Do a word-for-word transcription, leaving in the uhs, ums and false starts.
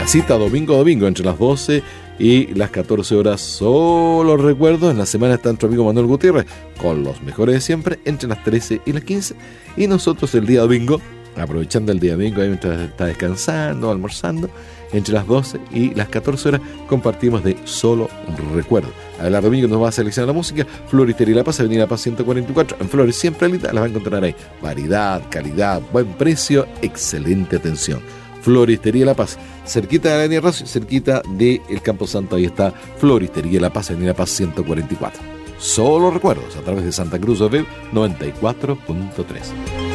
La cita domingo a domingo entre las doce y las catorce horas. Solo recuerdos. En la semana está nuestro amigo Manuel Gutiérrez con los mejores de siempre entre las trece y las quince. Y nosotros el día domingo, aprovechando el día domingo ahí mientras está descansando, almorzando, entre las doce y las catorce horas compartimos de Solo Recuerdo. Abelardo Domingo nos va a seleccionar la música. Floristería La Paz, Avenida La Paz ciento cuarenta y cuatro, en Flores, siempre linda, las va a encontrar ahí. Variedad, calidad, buen precio, excelente atención. Floristería La Paz, cerquita de la Avenida Rossi, cerquita del Campo Santo, ahí está Floristería La Paz, Avenida La Paz ciento cuarenta y cuatro. Solo Recuerdos, a través de Santa Cruz de Veu noventa y cuatro punto tres.